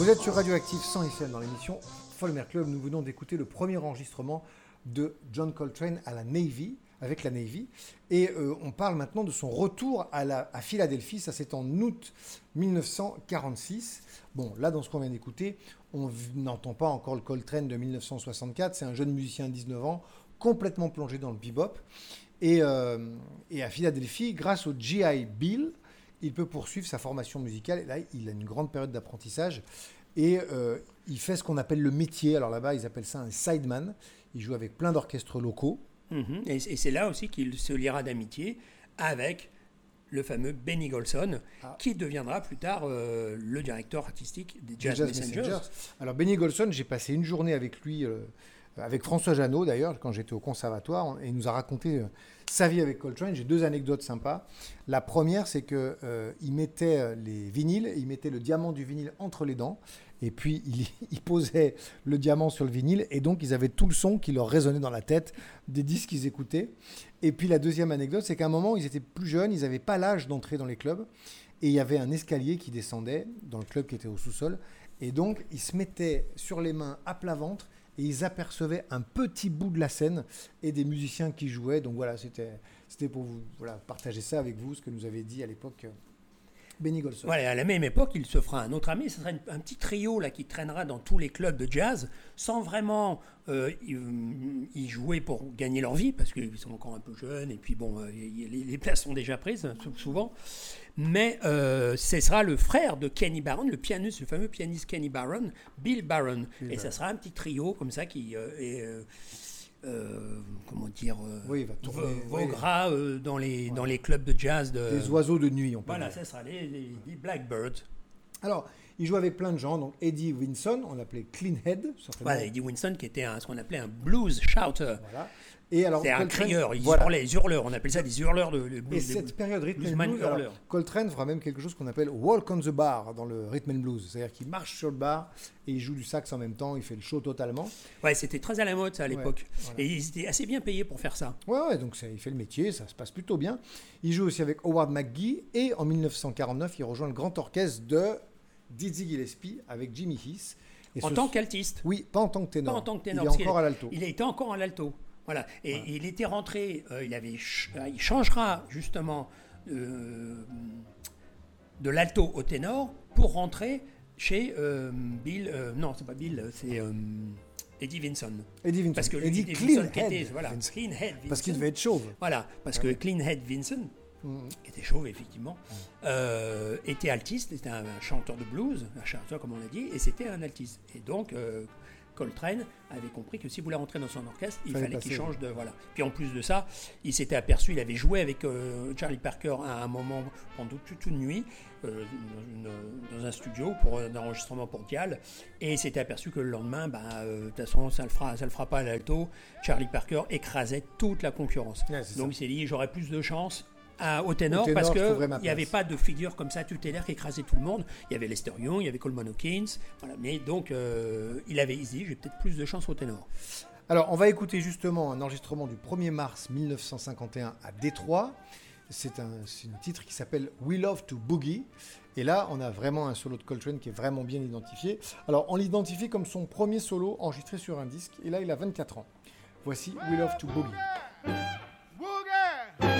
Vous êtes sur Radioactive 100 FM dans l'émission Folmer Club. Nous venons d'écouter le premier enregistrement de John Coltrane à la Navy, avec la Navy. Et on parle maintenant de son retour à Philadelphie. Ça, c'est en août 1946. Bon, là, dans ce qu'on vient d'écouter, on n'entend pas encore le Coltrane de 1964. C'est un jeune musicien de 19 ans, complètement plongé dans le bebop. Et à Philadelphie, grâce au GI Bill, il peut poursuivre sa formation musicale. Et là, il a une grande période d'apprentissage. Et il fait ce qu'on appelle le métier. Alors là-bas, ils appellent ça un sideman. Il joue avec plein d'orchestres locaux. Et c'est là aussi qu'il se liera d'amitié avec le fameux Benny Golson, qui deviendra plus tard le directeur artistique des Jazz Messengers. Alors Benny Golson, j'ai passé une journée avec lui, avec François Jeannot d'ailleurs, quand j'étais au conservatoire, et il nous a raconté sa vie avec Coltrane. J'ai deux anecdotes sympas. La première, c'est qu'il mettait les vinyles, il mettait le diamant du vinyle entre les dents, et puis il posait le diamant sur le vinyle, et donc ils avaient tout le son qui leur résonnait dans la tête des disques qu'ils écoutaient. Et puis la deuxième anecdote, c'est qu'à un moment, ils étaient plus jeunes, ils n'avaient pas l'âge d'entrer dans les clubs, et il y avait un escalier qui descendait dans le club qui était au sous-sol, et donc ils se mettaient sur les mains à plat ventre, et ils apercevaient un petit bout de la scène et des musiciens qui jouaient. Donc voilà, c'était pour vous partager ça avec vous, ce que nous avait dit à l'époque Benny Golson. Voilà, à la même époque, il se fera un autre ami. Ce sera un petit trio là, qui traînera dans tous les clubs de jazz, sans vraiment y jouer pour gagner leur vie, parce qu'ils sont encore un peu jeunes, et puis bon, les places sont déjà prises, souvent. Mais ce sera le frère de Kenny Barron, le fameux pianiste Kenny Barron, Bill Barron. Et ça sera un petit trio comme ça qui voguera dans les clubs de jazz. Des oiseaux de nuit, on peut dire. Voilà, ça sera les Blackbirds. Alors, il joue avec plein de gens, donc Eddie Winson, on l'appelait Clean Head. Voilà, Eddie Winson qui était ce qu'on appelait un blues shouter. Voilà. Et alors, c'est un crieur, les hurleurs, on appelle ça des hurleurs de blues. Et cette période rhythm and blues, alors, Coltrane fera même quelque chose qu'on appelle walk on the bar dans le rhythm and blues, c'est-à-dire qu'il marche sur le bar et il joue du sax en même temps, il fait le show totalement. Ouais, c'était très à la mode ça à l'époque. Voilà. Et ils étaient assez bien payés pour faire ça. Ouais, donc il fait le métier, ça se passe plutôt bien. Il joue aussi avec Howard McGhee et en 1949, il rejoint le grand orchestre de Dizzy Gillespie avec Jimmy Heath. En tant qu'altiste. Oui, pas en tant que ténor. Pas en tant que ténor. Il est encore à l'alto. Il était encore à l'alto. Voilà. Et il était rentré, il changera justement de l'alto au ténor pour rentrer chez Bill. Non, c'est pas Bill, c'est Eddie Vinson. Eddie Vinson. Parce que Eddie Vinson, Clean Head Vinson. Parce qu'il devait être chauve. Voilà, parce que Clean Head Vinson, qui était chauve effectivement, était altiste, c'était un chanteur de blues, un chanteur comme on l'a dit, et c'était un altiste. Et donc Coltrane avait compris que s'il voulait rentrer dans son orchestre, il fallait qu'il change de... Voilà. Puis en plus de ça, il s'était aperçu, il avait joué avec Charlie Parker à un moment, pendant toute une nuit, dans un studio pour un enregistrement pour Dial, et il s'était aperçu que le lendemain, de toute façon, ça le fera pas à l'alto. Charlie Parker écrasait toute la concurrence. Ouais, donc il s'est dit, j'aurais plus de chance au ténor parce qu'il n'y avait pas de figure comme ça tutélaire qui écrasait tout le monde. Il y avait Lester Young, il y avait Coleman Hawkins, voilà. Mais donc il dit j'ai peut-être plus de chance au ténor. Alors on va écouter justement un enregistrement du 1er mars 1951 à Détroit. C'est un titre qui s'appelle We Love to Boogie. Et là on a vraiment un solo de Coltrane qui est vraiment bien identifié. Alors on l'identifie comme son premier solo enregistré sur un disque, et là il a 24 ans. Voici We Love to Boogie.